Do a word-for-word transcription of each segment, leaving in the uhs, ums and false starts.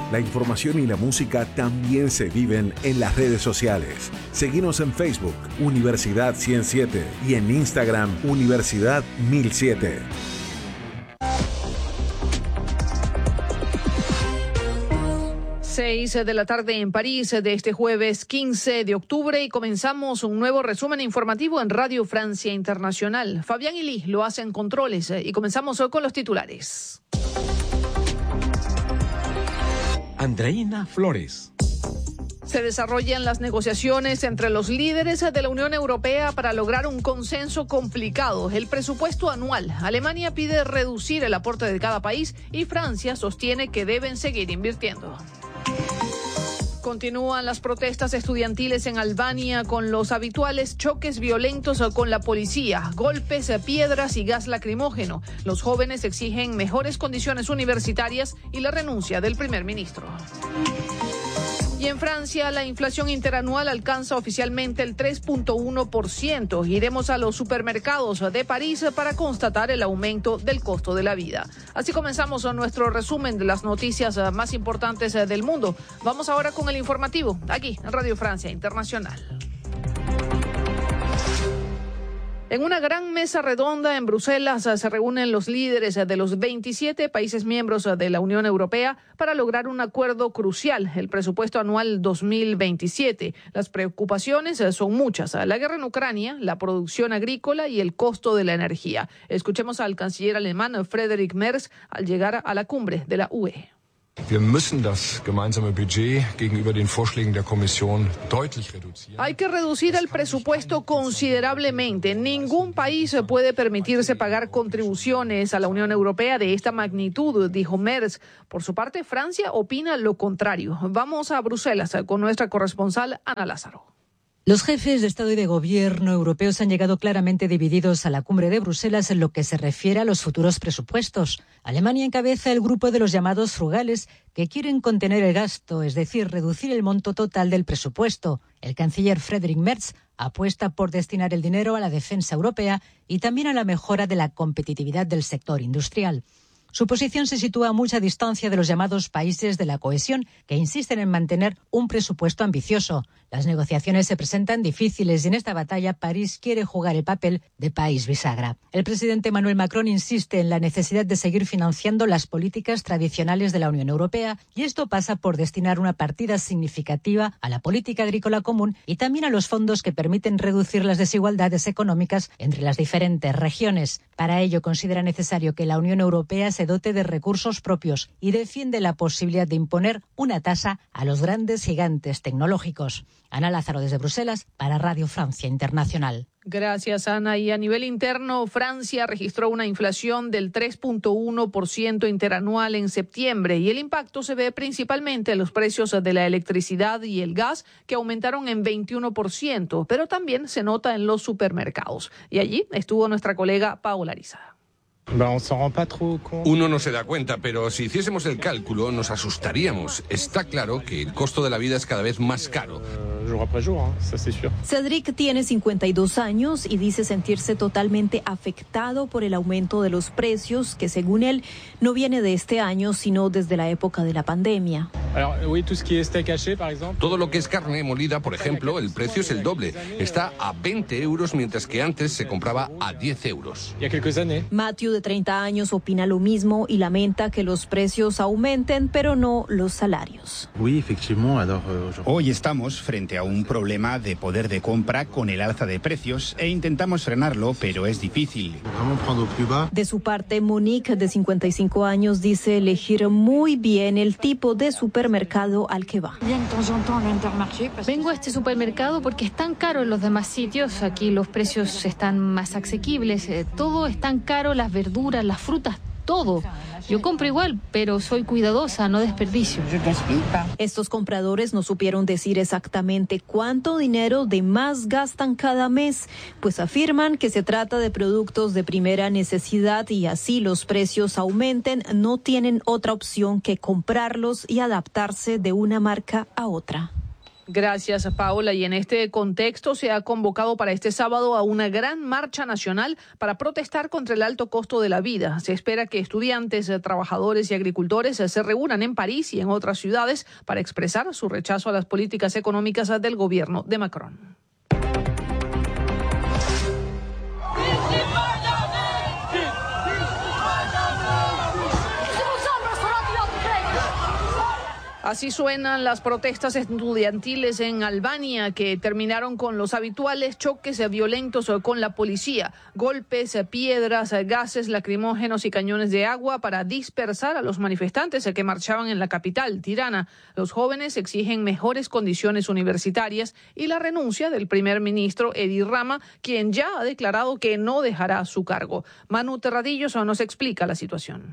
La información y la música también se viven en las redes sociales. Seguinos en Facebook, Universidad ciento siete, y en Instagram, Universidad mil siete. Seis de la tarde en París de este jueves quince de octubre y comenzamos un nuevo resumen informativo en Radio Francia Internacional. Fabián y Lee lo hacen controles y comenzamos hoy con los titulares. Andreina Flores. Se desarrollan las negociaciones entre los líderes de la Unión Europea para lograr un consenso complicado. El presupuesto anual. Alemania pide reducir el aporte de cada país y Francia sostiene que deben seguir invirtiendo. Continúan las protestas estudiantiles en Albania con los habituales choques violentos con la policía, golpes, piedras y gas lacrimógeno. Los jóvenes exigen mejores condiciones universitarias y la renuncia del primer ministro. Y en Francia, la inflación interanual alcanza oficialmente el tres punto uno por ciento. Iremos a los supermercados de París para constatar el aumento del costo de la vida. Así comenzamos nuestro resumen de las noticias más importantes del mundo. Vamos ahora con el informativo, aquí en Radio Francia Internacional. En una gran mesa redonda en Bruselas se reúnen los líderes de los veintisiete países miembros de la Unión Europea para lograr un acuerdo crucial, el presupuesto anual dos mil veintisiete. Las preocupaciones son muchas: la guerra en Ucrania, la producción agrícola y el costo de la energía. Escuchemos al canciller alemán Friedrich Merz al llegar a la cumbre de la U E. Wir müssen das gemeinsame Budget gegenüber den Vorschlägen der Kommission deutlich reduzieren. Hay que reducir el presupuesto considerablemente. Ningún país puede permitirse pagar contribuciones a la Unión Europea de esta magnitud, dijo Merz. Por su parte, Francia opina lo contrario. Vamos a Bruselas con nuestra corresponsal Ana Lázaro. Los jefes de Estado y de Gobierno europeos han llegado claramente divididos a la cumbre de Bruselas en lo que se refiere a los futuros presupuestos. Alemania encabeza el grupo de los llamados frugales, que quieren contener el gasto, es decir, reducir el monto total del presupuesto. El canciller Friedrich Merz apuesta por destinar el dinero a la defensa europea y también a la mejora de la competitividad del sector industrial. Su posición se sitúa a mucha distancia de los llamados países de la cohesión, que insisten en mantener un presupuesto ambicioso. Las negociaciones se presentan difíciles y en esta batalla París quiere jugar el papel de país bisagra. El presidente Emmanuel Macron insiste en la necesidad de seguir financiando las políticas tradicionales de la Unión Europea, y esto pasa por destinar una partida significativa a la política agrícola común y también a los fondos que permiten reducir las desigualdades económicas entre las diferentes regiones. Para ello considera necesario que la Unión Europea se dote de recursos propios y defiende la posibilidad de imponer una tasa a los grandes gigantes tecnológicos. Ana Lázaro desde Bruselas para Radio Francia Internacional. Gracias, Ana. Y a nivel interno, Francia registró una inflación del tres punto uno por ciento interanual en septiembre y el impacto se ve principalmente en los precios de la electricidad y el gas, que aumentaron en veintiuno por ciento, pero también se nota en los supermercados. Y allí estuvo nuestra colega Paola Ariza. Uno no se da cuenta, pero si hiciésemos el cálculo nos asustaríamos. Está claro que el costo de la vida es cada vez más caro. Cédric tiene cincuenta y dos años y dice sentirse totalmente afectado por el aumento de los precios, que según él no viene de este año, sino desde la época de la pandemia. Todo lo que es carne molida, por ejemplo, el precio es el doble. Está a veinte euros, mientras que antes se compraba a diez euros. Matthew, de treinta años, opina lo mismo y lamenta que los precios aumenten, pero no los salarios. Hoy estamos frente a un problema de poder de compra con el alza de precios e intentamos frenarlo, pero es difícil. De su parte, Monique, de cincuenta y cinco años, dice elegir muy bien el tipo de supermercado al que va. Vengo a este supermercado porque es tan caro en los demás sitios. Aquí los precios están más asequibles. Todo es tan caro, las verduras, las frutas, todo. Yo compro igual, pero soy cuidadosa, no desperdicio. Estos compradores no supieron decir exactamente cuánto dinero de más gastan cada mes, pues afirman que se trata de productos de primera necesidad y así los precios aumenten, no tienen otra opción que comprarlos y adaptarse de una marca a otra. Gracias, Paola. Y en este contexto se ha convocado para este sábado a una gran marcha nacional para protestar contra el alto costo de la vida. Se espera que estudiantes, trabajadores y agricultores se reúnan en París y en otras ciudades para expresar su rechazo a las políticas económicas del gobierno de Macron. Así suenan las protestas estudiantiles en Albania, que terminaron con los habituales choques violentos con la policía, golpes, piedras, gases lacrimógenos y cañones de agua para dispersar a los manifestantes que marchaban en la capital, Tirana. Los jóvenes exigen mejores condiciones universitarias y la renuncia del primer ministro Edi Rama, quien ya ha declarado que no dejará su cargo. Manu Terradillos nos explica la situación.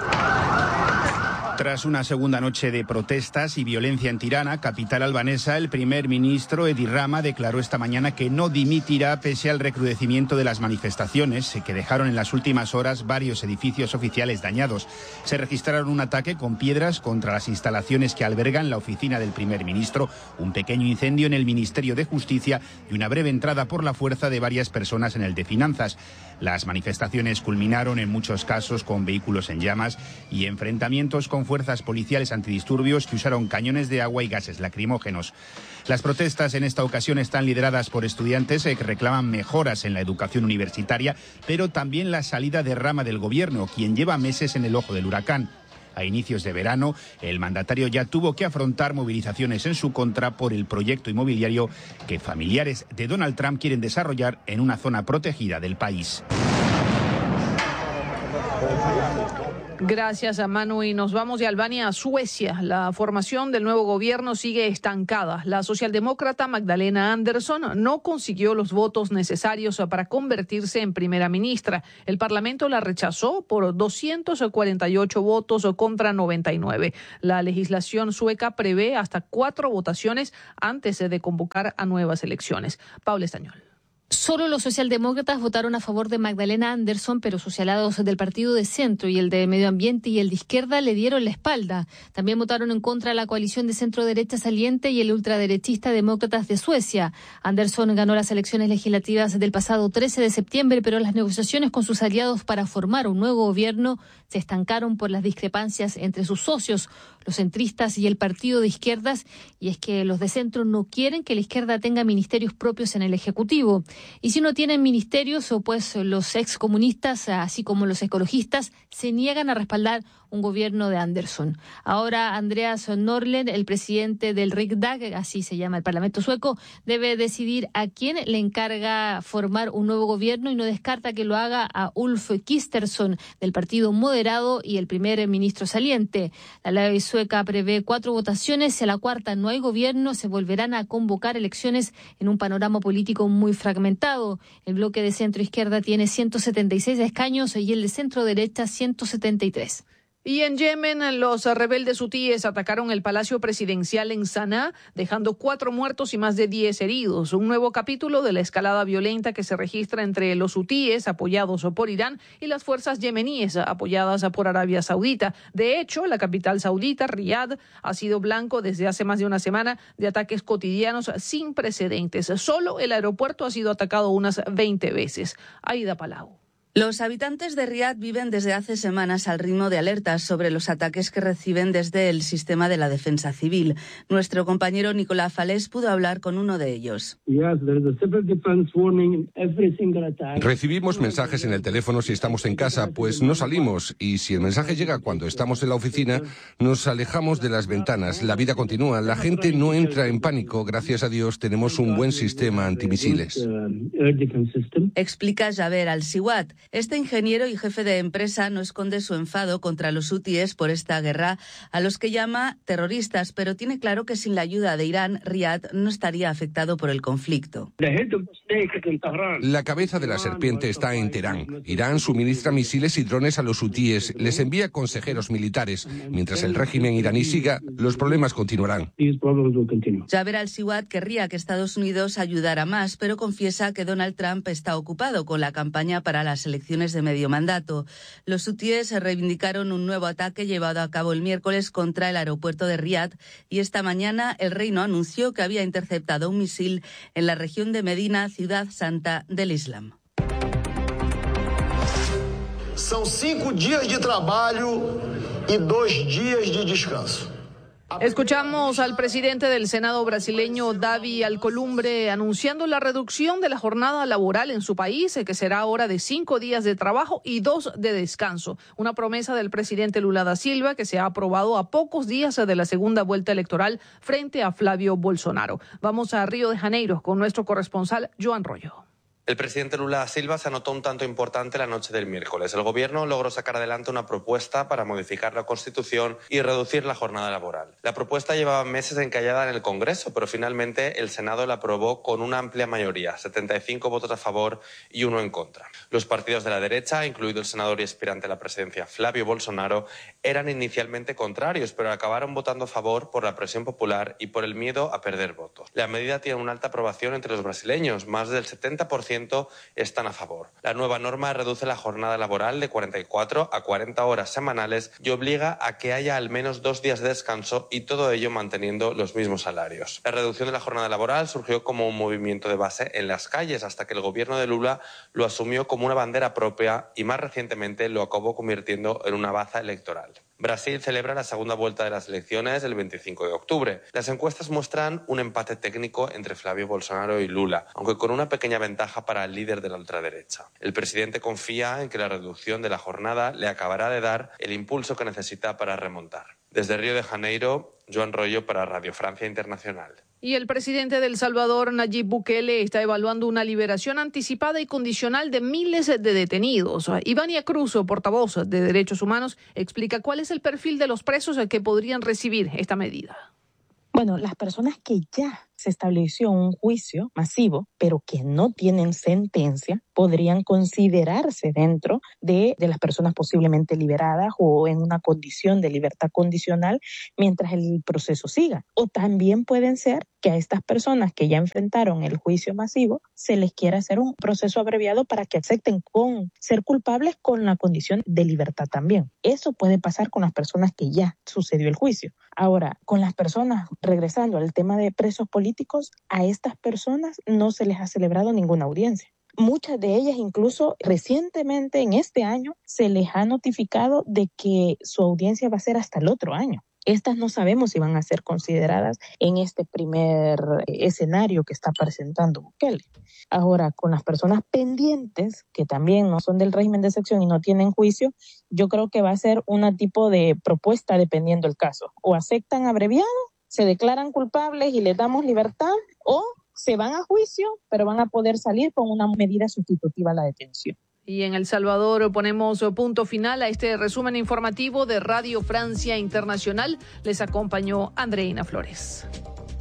Tras una segunda noche de protestas y violencia en Tirana, capital albanesa, el primer ministro Edi Rama declaró esta mañana que no dimitirá pese al recrudecimiento de las manifestaciones que dejaron en las últimas horas varios edificios oficiales dañados. Se registraron un ataque con piedras contra las instalaciones que albergan la oficina del primer ministro, un pequeño incendio en el Ministerio de Justicia y una breve entrada por la fuerza de varias personas en el de Finanzas. Las manifestaciones culminaron en muchos casos con vehículos en llamas y enfrentamientos con fuerzas policiales antidisturbios que usaron cañones de agua y gases lacrimógenos. Las protestas en esta ocasión están lideradas por estudiantes que reclaman mejoras en la educación universitaria, pero también la salida de Rama del gobierno, quien lleva meses en el ojo del huracán. A inicios de verano, el mandatario ya tuvo que afrontar movilizaciones en su contra por el proyecto inmobiliario que familiares de Donald Trump quieren desarrollar en una zona protegida del país. Gracias a Manu, y nos vamos de Albania a Suecia. La formación del nuevo gobierno sigue estancada. La socialdemócrata Magdalena Andersson no consiguió los votos necesarios para convertirse en primera ministra. El Parlamento la rechazó por doscientos cuarenta y ocho votos contra noventa y nueve. La legislación sueca prevé hasta cuatro votaciones antes de convocar a nuevas elecciones. Paula Estañol. Solo los socialdemócratas votaron a favor de Magdalena Andersson, pero sus aliados del partido de centro y el de medio ambiente y el de izquierda le dieron la espalda. También votaron en contra la coalición de centro-derecha saliente y el ultraderechista Demócratas de Suecia. Andersson ganó las elecciones legislativas del pasado trece de septiembre, pero las negociaciones con sus aliados para formar un nuevo gobierno se estancaron por las discrepancias entre sus socios, los centristas y el partido de izquierdas, y es que los de centro no quieren que la izquierda tenga ministerios propios en el Ejecutivo. Y si no tienen ministerios, pues los excomunistas, así como los ecologistas, se niegan a respaldar un gobierno de Andersson. Ahora Andreas Norlén, el presidente del Riksdag, así se llama el Parlamento sueco, debe decidir a quién le encarga formar un nuevo gobierno y no descarta que lo haga a Ulf Kristersson del Partido Moderado y el primer ministro saliente. La ley sueca prevé cuatro votaciones. Si a la cuarta no hay gobierno, se volverán a convocar elecciones en un panorama político muy fragmentado. El bloque de centro-izquierda tiene ciento setenta y seis escaños y el de centro-derecha ciento setenta y tres. Y en Yemen, los rebeldes hutíes atacaron el palacio presidencial en Sanaa, dejando cuatro muertos y más de diez heridos. Un nuevo capítulo de la escalada violenta que se registra entre los hutíes, apoyados por Irán, y las fuerzas yemeníes, apoyadas por Arabia Saudita. De hecho, la capital saudita, Riad, ha sido blanco desde hace más de una semana de ataques cotidianos sin precedentes. Solo el aeropuerto ha sido atacado unas veinte veces. Aida Palau. Los habitantes de Riad viven desde hace semanas al ritmo de alertas sobre los ataques que reciben desde el sistema de la defensa civil. Nuestro compañero Nicolás Falés pudo hablar con uno de ellos. Recibimos mensajes en el teléfono si estamos en casa, pues no salimos, y si el mensaje llega cuando estamos en la oficina, nos alejamos de las ventanas. La vida continúa, la gente no entra en pánico. Gracias a Dios tenemos un buen sistema antimisiles. Explica Jaber Al-Siwat. Este ingeniero y jefe de empresa no esconde su enfado contra los hutíes por esta guerra, a los que llama terroristas, pero tiene claro que sin la ayuda de Irán, Riad no estaría afectado por el conflicto. La cabeza de la serpiente está en Teherán. Irán suministra misiles y drones a los hutíes, les envía consejeros militares. Mientras el régimen iraní siga, los problemas continuarán. Jaber Al-Siwat querría que Estados Unidos ayudara más, pero confiesa que Donald Trump está ocupado con la campaña para las elecciones de medio mandato. Los hutíes reivindicaron un nuevo ataque llevado a cabo el miércoles contra el aeropuerto de Riad y esta mañana el Reino anunció que había interceptado un misil en la región de Medina, ciudad santa del Islam. Son cinco días de trabajo y dos días de descanso. Escuchamos al presidente del Senado brasileño, Davi Alcolumbre, anunciando la reducción de la jornada laboral en su país, que será ahora de cinco días de trabajo y dos de descanso. Una promesa del presidente Lula da Silva que se ha aprobado a pocos días de la segunda vuelta electoral frente a Flavio Bolsonaro. Vamos a Río de Janeiro con nuestro corresponsal, Joan Royo. El presidente Lula da Silva se anotó un tanto importante la noche del miércoles. El gobierno logró sacar adelante una propuesta para modificar la Constitución y reducir la jornada laboral. La propuesta llevaba meses encallada en el Congreso, pero finalmente el Senado la aprobó con una amplia mayoría, setenta y cinco votos a favor y uno en contra. Los partidos de la derecha, incluido el senador y aspirante a la presidencia Flavio Bolsonaro, eran inicialmente contrarios, pero acabaron votando a favor por la presión popular y por el miedo a perder votos. La medida tiene una alta aprobación entre los brasileños, más del setenta por ciento están a favor. La nueva norma reduce la jornada laboral de cuarenta y cuatro a cuarenta horas semanales y obliga a que haya al menos dos días de descanso y todo ello manteniendo los mismos salarios. La reducción de la jornada laboral surgió como un movimiento de base en las calles hasta que el gobierno de Lula lo asumió como una bandera propia y más recientemente lo acabó convirtiendo en una baza electoral. Brasil celebra la segunda vuelta de las elecciones el veinticinco de octubre. Las encuestas muestran un empate técnico entre Flavio Bolsonaro y Lula, aunque con una pequeña ventaja para el líder de la ultraderecha. El presidente confía en que la reducción de la jornada le acabará de dar el impulso que necesita para remontar. Desde Río de Janeiro, Joan Royo para Radio Francia Internacional. Y el presidente de El Salvador, Nayib Bukele, está evaluando una liberación anticipada y condicional de miles de detenidos. Ivania Cruz, portavoz de Derechos Humanos, explica cuál es el perfil de los presos que podrían recibir esta medida. Bueno, las personas que ya se estableció un juicio masivo, pero que no tienen sentencia, podrían considerarse dentro de, de las personas posiblemente liberadas o en una condición de libertad condicional mientras el proceso siga. O también pueden ser que a estas personas que ya enfrentaron el juicio masivo se les quiera hacer un proceso abreviado para que acepten con ser culpables con la condición de libertad también. Eso puede pasar con las personas que ya sucedió el juicio. Ahora, con las personas, regresando al tema de presos políticos, a estas personas no se les ha celebrado ninguna audiencia. Muchas de ellas, incluso recientemente en este año, se les ha notificado de que su audiencia va a ser hasta el otro año. Estas no sabemos si van a ser consideradas en este primer escenario que está presentando Bukele. Ahora, con las personas pendientes, que también no son del régimen de excepción y no tienen juicio, yo creo que va a ser un tipo de propuesta dependiendo del caso. O aceptan abreviado, se declaran culpables y les damos libertad, o se van a juicio, pero van a poder salir con una medida sustitutiva a la detención. Y en El Salvador ponemos punto final a este resumen informativo de Radio Francia Internacional. Les acompañó Andreina Flores.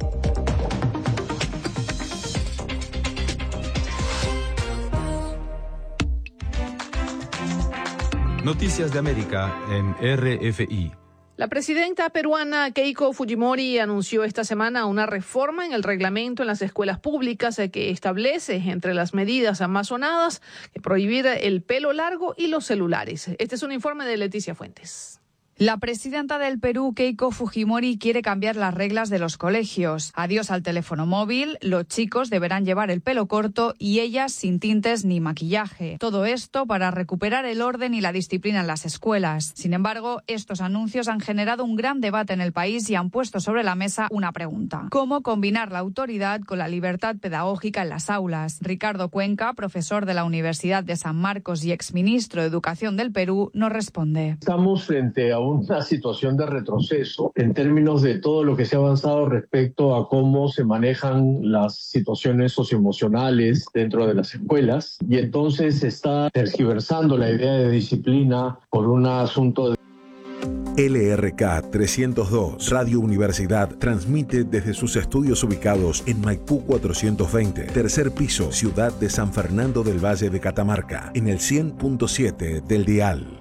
Noticias de América en R F I. La presidenta peruana Keiko Fujimori anunció esta semana una reforma en el reglamento en las escuelas públicas que establece entre las medidas más sonadas prohibir el pelo largo y los celulares. Este es un informe de Leticia Fuentes. La presidenta del Perú, Keiko Fujimori, quiere cambiar las reglas de los colegios. Adiós al teléfono móvil, los chicos deberán llevar el pelo corto y ellas sin tintes ni maquillaje. Todo esto para recuperar el orden y la disciplina en las escuelas. Sin embargo, estos anuncios han generado un gran debate en el país y han puesto sobre la mesa una pregunta: ¿cómo combinar la autoridad con la libertad pedagógica en las aulas? Ricardo Cuenca, profesor de la Universidad de San Marcos y exministro de Educación del Perú, nos responde. Estamos frente a una situación de retroceso en términos de todo lo que se ha avanzado respecto a cómo se manejan las situaciones socioemocionales dentro de las escuelas, y entonces se está tergiversando la idea de disciplina por un asunto de... L R K trescientos dos Radio Universidad transmite desde sus estudios ubicados en Maipú cuatrocientos veinte, tercer piso, ciudad de San Fernando del Valle de Catamarca, en el cien punto siete del dial.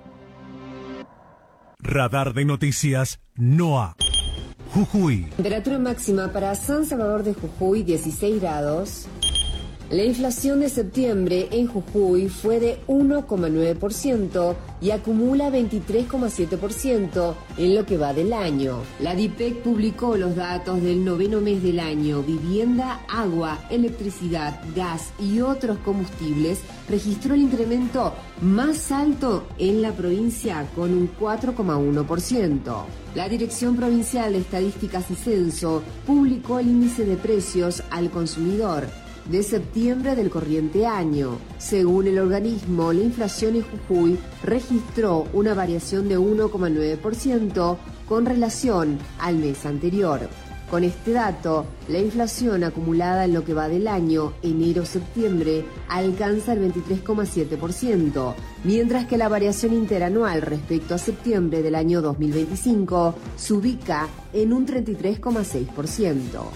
Radar de noticias NOAA. Jujuy. Temperatura máxima para San Salvador de Jujuy, dieciséis grados. La inflación de septiembre en Jujuy fue de uno coma nueve por ciento y acumula veintitrés coma siete por ciento en lo que va del año. La DIPEC publicó los datos del noveno mes del año. Vivienda, agua, electricidad, gas y otros combustibles registró el incremento más alto en la provincia con un cuatro coma uno por ciento. La Dirección Provincial de Estadísticas y Censo publicó el índice de precios al consumidor de septiembre del corriente año. Según el organismo, la inflación en Jujuy registró una variación de uno coma nueve por ciento con relación al mes anterior. Con este dato, la inflación acumulada en lo que va del año, enero-septiembre, alcanza el veintitrés coma siete por ciento, mientras que la variación interanual respecto a septiembre del año dos mil veinticinco se ubica en un treinta y tres coma seis por ciento.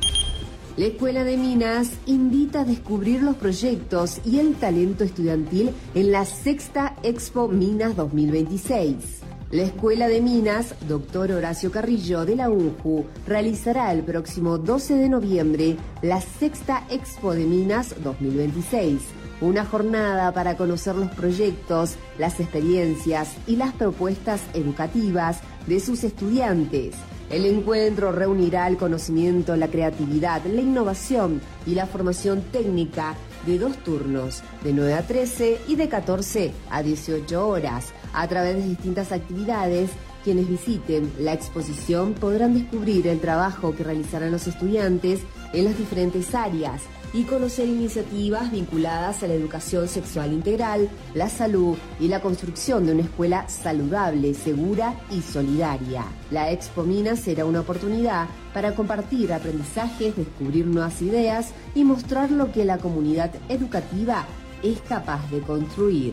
La Escuela de Minas invita a descubrir los proyectos y el talento estudiantil en la sexta Expo Minas dos mil veintiséis. La Escuela de Minas, doctor Horacio Carrillo de la UNJU, realizará el próximo doce de noviembre la sexta Expo de Minas dos mil veintiséis, una jornada para conocer los proyectos, las experiencias y las propuestas educativas de sus estudiantes. El encuentro reunirá el conocimiento, la creatividad, la innovación y la formación técnica de dos turnos, de nueve a trece y de catorce a dieciocho horas. A través de distintas actividades, quienes visiten la exposición podrán descubrir el trabajo que realizarán los estudiantes en las diferentes áreas y conocer iniciativas vinculadas a la educación sexual integral, la salud y la construcción de una escuela saludable, segura y solidaria. La Expo Minas será una oportunidad para compartir aprendizajes, descubrir nuevas ideas y mostrar lo que la comunidad educativa es capaz de construir.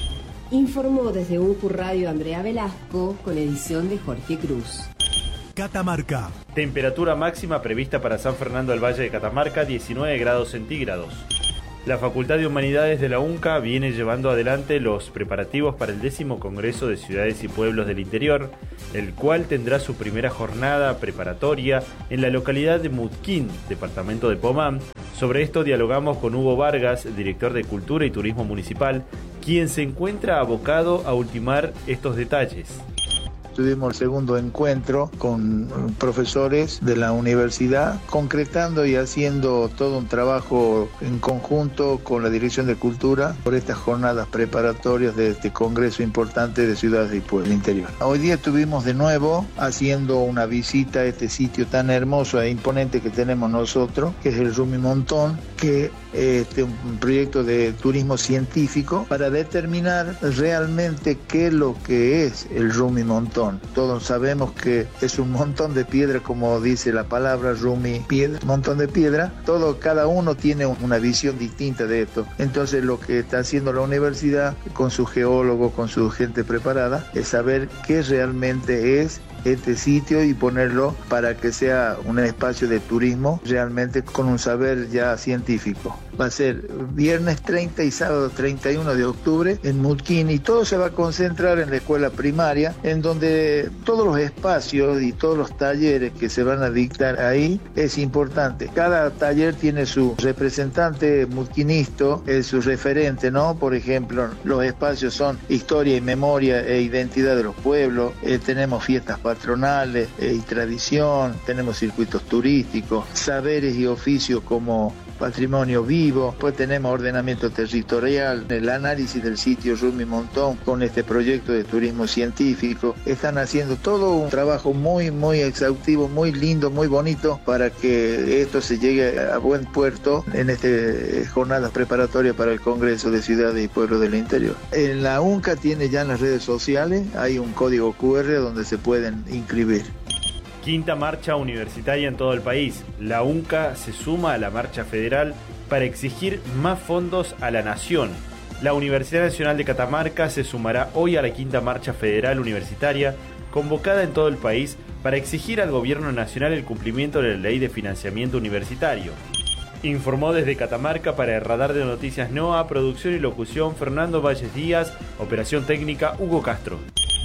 Informó desde UNJU Radio Andrea Velasco con edición de Jorge Cruz. Catamarca. Temperatura máxima prevista para San Fernando del Valle de Catamarca, diecinueve grados centígrados. La Facultad de Humanidades de la UNCA viene llevando adelante los preparativos para el décimo Congreso de Ciudades y Pueblos del Interior, el cual tendrá su primera jornada preparatoria en la localidad de Mutquín, departamento de Pomán. Sobre esto dialogamos con Hugo Vargas, director de Cultura y Turismo Municipal, quien se encuentra abocado a ultimar estos detalles. Tuvimos el segundo encuentro con profesores de la universidad, concretando y haciendo todo un trabajo en conjunto con la Dirección de Cultura por estas jornadas preparatorias de este congreso importante de ciudades y pueblos del interior. Hoy día estuvimos de nuevo haciendo una visita a este sitio tan hermoso e imponente que tenemos nosotros, que es el Rumi Montón, que es este, un proyecto de turismo científico para determinar realmente qué es lo que es el Rumi Montón. Todos sabemos que es un montón de piedra, como dice la palabra Rumi, piedra, montón de piedra. Todo, cada uno tiene una visión distinta de esto. Entonces lo que está haciendo la universidad con su geólogo, con su gente preparada, es saber qué realmente es este sitio y ponerlo para que sea un espacio de turismo realmente con un saber ya científico. Va a ser viernes treinta y sábado treinta y uno de octubre en Mutquín, y todo se va a concentrar en la escuela primaria, en donde todos los espacios y todos los talleres que se van a dictar ahí es importante. Cada taller tiene su representante mutquinista, es su referente, ¿no? Por ejemplo, los espacios son historia y memoria e identidad de los pueblos, eh, tenemos fiestas patronales eh, y tradición, tenemos circuitos turísticos, saberes y oficios como patrimonio vivo, pues tenemos ordenamiento territorial, el análisis del sitio Rumi Montón con este proyecto de turismo científico. Están haciendo todo un trabajo muy, muy exhaustivo, muy lindo, muy bonito para que esto se llegue a buen puerto en estas jornadas preparatorias para el Congreso de Ciudades y Pueblos del Interior. En la UNCA tiene ya en las redes sociales, hay un código cu erre donde se pueden inscribir. Quinta marcha universitaria en todo el país. La UNCA se suma a la marcha federal para exigir más fondos a la nación. La Universidad Nacional de Catamarca se sumará hoy a la quinta marcha federal universitaria convocada en todo el país para exigir al gobierno nacional el cumplimiento de la ley de financiamiento universitario. Informó desde Catamarca para el Radar de Noticias NOA, producción y locución Fernando Valles Díaz, operación técnica Hugo Castro.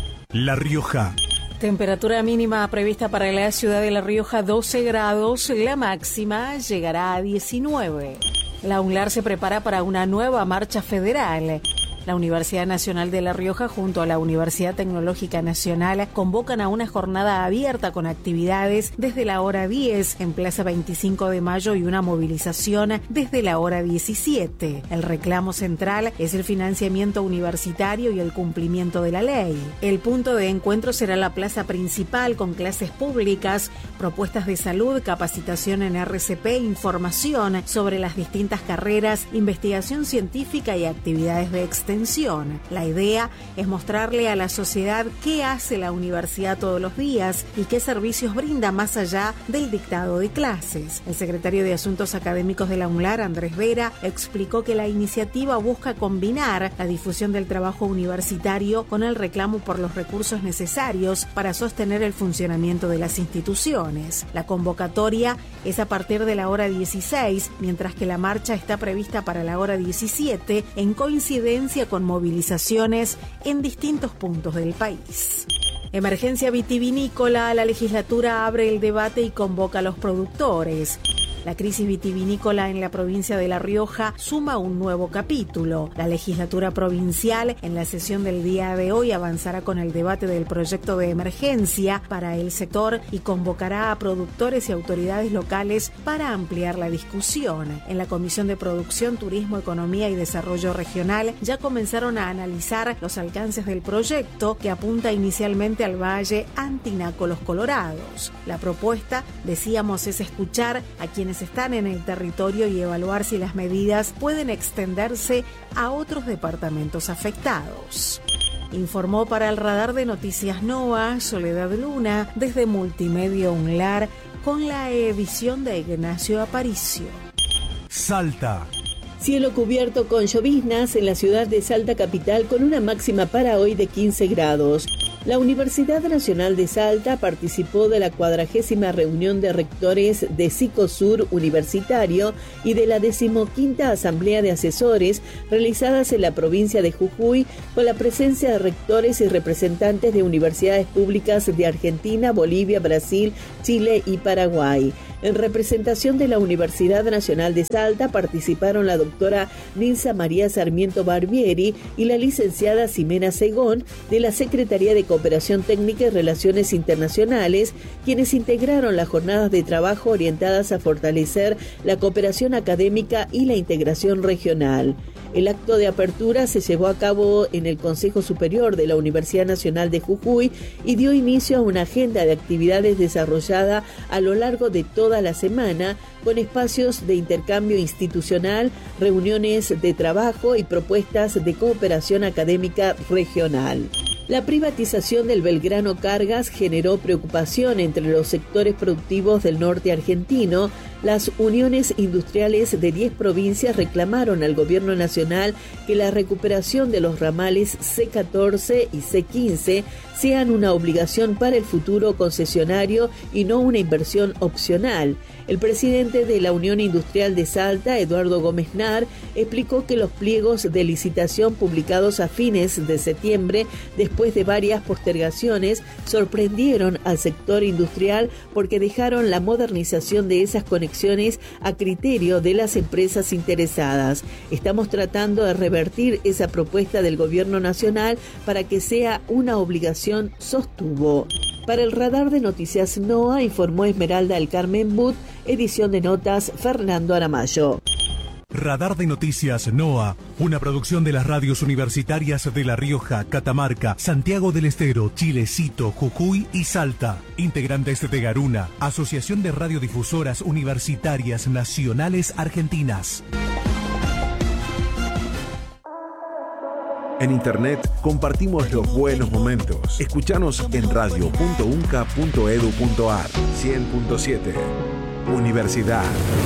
La Rioja. Temperatura mínima prevista para la ciudad de La Rioja doce grados, la máxima llegará a diecinueve. La UNLAR se prepara para una nueva marcha federal. La Universidad Nacional de La Rioja junto a la Universidad Tecnológica Nacional convocan a una jornada abierta con actividades desde la hora diez en Plaza veinticinco de Mayo y una movilización desde la hora diecisiete. El reclamo central es el financiamiento universitario y el cumplimiento de la ley. El punto de encuentro será la plaza principal con clases públicas, propuestas de salud, capacitación en R C P, información sobre las distintas carreras, investigación científica y actividades de extensión. La idea es mostrarle a la sociedad qué hace la universidad todos los días y qué servicios brinda más allá del dictado de clases. El secretario de Asuntos Académicos de la UNLAR, Andrés Vera, explicó que la iniciativa busca combinar la difusión del trabajo universitario con el reclamo por los recursos necesarios para sostener el funcionamiento de las instituciones. La convocatoria es a partir de la hora dieciséis, mientras que la marcha está prevista para la hora diecisiete, en coincidencia con movilizaciones en distintos puntos del país. Emergencia vitivinícola, la legislatura abre el debate y convoca a los productores. La crisis vitivinícola en la provincia de La Rioja suma un nuevo capítulo. La legislatura provincial, en la sesión del día de hoy, avanzará con el debate del proyecto de emergencia para el sector y convocará a productores y autoridades locales para ampliar la discusión. En la Comisión de Producción, Turismo, Economía y Desarrollo Regional ya comenzaron a analizar los alcances del proyecto, que apunta inicialmente al Valle Antinaco Los Colorados. La propuesta, decíamos, es escuchar a quienes están en el territorio y evaluar si las medidas pueden extenderse a otros departamentos afectados. Informó para el Radar de Noticias NOA, Soledad Luna, desde Multimedia UNLAR, con la edición de Ignacio Aparicio. Salta. Cielo cubierto con lloviznas en la ciudad de Salta capital con una máxima para hoy de quince grados. La Universidad Nacional de Salta participó de la cuadragésima reunión de rectores de Psicosur Universitario y de la decimoquinta Asamblea de Asesores realizadas en la provincia de Jujuy con la presencia de rectores y representantes de universidades públicas de Argentina, Bolivia, Brasil, Chile y Paraguay. En representación de la Universidad Nacional de Salta participaron la doctora Nilsa María Sarmiento Barbieri y la licenciada Ximena Segón de la Secretaría de Cooperación Técnica y Relaciones Internacionales, quienes integraron las jornadas de trabajo orientadas a fortalecer la cooperación académica y la integración regional. El acto de apertura se llevó a cabo en el Consejo Superior de la Universidad Nacional de Jujuy y dio inicio a una agenda de actividades desarrollada a lo largo de toda la semana, con espacios de intercambio institucional, reuniones de trabajo y propuestas de cooperación académica regional. La privatización del Belgrano Cargas generó preocupación entre los sectores productivos del norte argentino. Las uniones industriales de diez provincias reclamaron al gobierno nacional que la recuperación de los ramales C catorce y C quince sean una obligación para el futuro concesionario y no una inversión opcional. El presidente de la Unión Industrial de Salta, Eduardo Gómez Nar, explicó que los pliegos de licitación publicados a fines de septiembre, después de varias postergaciones, sorprendieron al sector industrial porque dejaron la modernización de esas conexiones a criterio de las empresas interesadas. Estamos tratando de revertir esa propuesta del gobierno nacional para que sea una obligación, sostuvo. Para el Radar de Noticias NOA informó Esmeralda El Carmen But, edición de notas Fernando Aramayo. Radar de Noticias NOA, una producción de las radios universitarias de La Rioja, Catamarca, Santiago del Estero, Chilecito, Jujuy y Salta. Integrantes de Garuna, Asociación de Radiodifusoras Universitarias Nacionales Argentinas. En Internet compartimos los buenos momentos. Escuchanos en radio punto unca punto edu punto ar. cien punto siete. Universidad.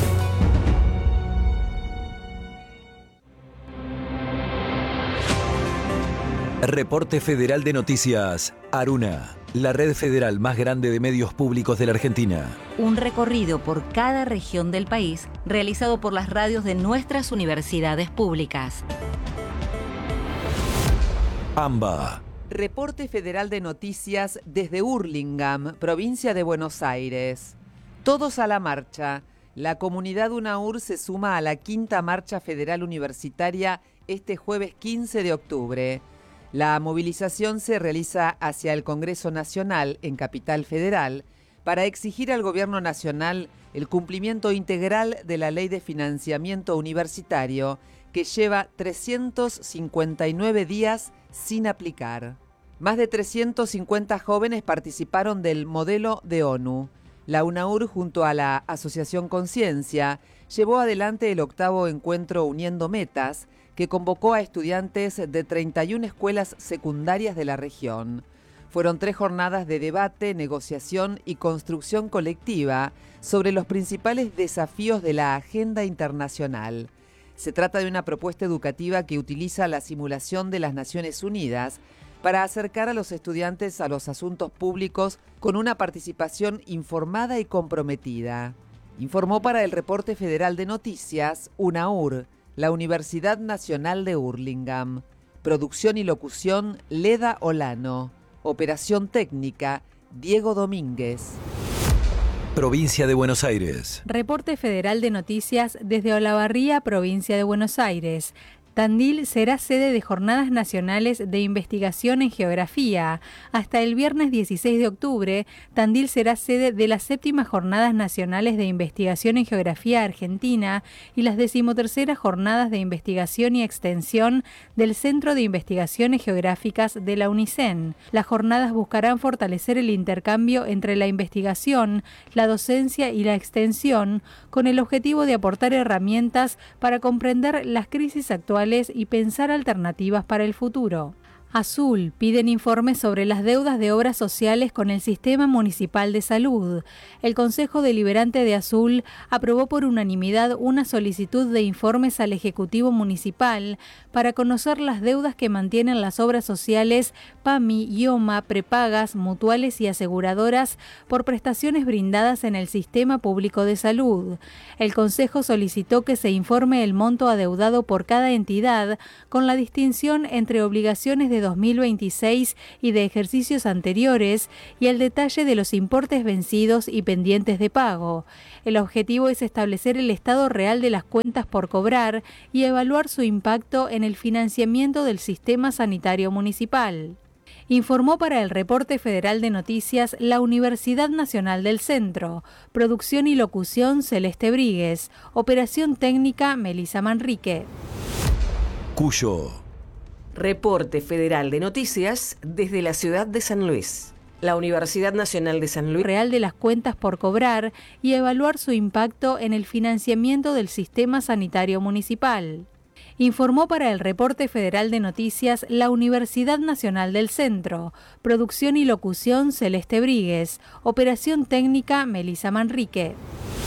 Reporte Federal de Noticias. Aruna, la red federal más grande de medios públicos de la Argentina. Un recorrido por cada región del país realizado por las radios de nuestras universidades públicas. AMBA. Reporte Federal de Noticias desde Hurlingham, provincia de Buenos Aires. Todos a la marcha. La comunidad UNAUR se suma a la quinta marcha federal universitaria este jueves quince de octubre. La movilización se realiza hacia el Congreso Nacional en Capital Federal para exigir al Gobierno Nacional el cumplimiento integral de la Ley de Financiamiento Universitario, que lleva trescientos cincuenta y nueve días sin aplicar. Más de trescientos cincuenta jóvenes participaron del modelo de ONU. La UNAUR, junto a la Asociación Conciencia, llevó adelante el octavo encuentro Uniendo Metas, que convocó a estudiantes de treinta y una escuelas secundarias de la región. Fueron tres jornadas de debate, negociación y construcción colectiva sobre los principales desafíos de la agenda internacional. Se trata de una propuesta educativa que utiliza la simulación de las Naciones Unidas para acercar a los estudiantes a los asuntos públicos con una participación informada y comprometida. Informó para el Reporte Federal de Noticias UNAUR, la Universidad Nacional de Hurlingham. Producción y locución Leda Olano. Operación técnica Diego Domínguez. Provincia de Buenos Aires. Reporte Federal de Noticias desde Olavarría, provincia de Buenos Aires. Tandil será sede de Jornadas Nacionales de Investigación en Geografía. Hasta el viernes dieciséis de octubre, Tandil será sede de las séptimas Jornadas Nacionales de Investigación en Geografía Argentina y las decimoterceras Jornadas de Investigación y Extensión del Centro de Investigaciones Geográficas de la UNICEN. Las jornadas buscarán fortalecer el intercambio entre la investigación, la docencia y la extensión, con el objetivo de aportar herramientas para comprender las crisis actuales y pensar alternativas para el futuro. Azul piden informes sobre las deudas de obras sociales con el Sistema Municipal de Salud. El Consejo Deliberante de Azul aprobó por unanimidad una solicitud de informes al Ejecutivo Municipal para conocer las deudas que mantienen las obras sociales PAMI, IOMA, prepagas, mutuales y aseguradoras por prestaciones brindadas en el Sistema Público de Salud. El Consejo solicitó que se informe el monto adeudado por cada entidad con la distinción entre obligaciones de dos mil veintiséis y de ejercicios anteriores y el detalle de los importes vencidos y pendientes de pago. El objetivo es establecer el estado real de las cuentas por cobrar y evaluar su impacto en el financiamiento del sistema sanitario municipal. Informó para el Reporte Federal de Noticias la Universidad Nacional del Centro. Producción y locución Celeste Bríguez. Operación técnica Melisa Manrique. Cuyo. Reporte Federal de Noticias desde la ciudad de San Luis. La Universidad Nacional de San Luis. Real de las cuentas por cobrar y evaluar su impacto en el financiamiento del sistema sanitario municipal. Informó para el Reporte Federal de Noticias la Universidad Nacional del Centro. Producción y locución Celeste Bríguez. Operación técnica Melisa Manrique.